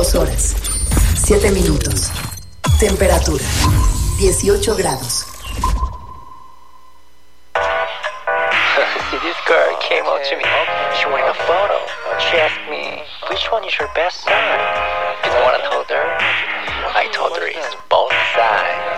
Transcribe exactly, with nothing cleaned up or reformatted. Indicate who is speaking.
Speaker 1: dos horas, siete minutos. Temperatura, dieciocho grados.
Speaker 2: This girl came up to me. She wanted a photo. She asked me, which one is your best side? You know what I told her? I told her it's both sides.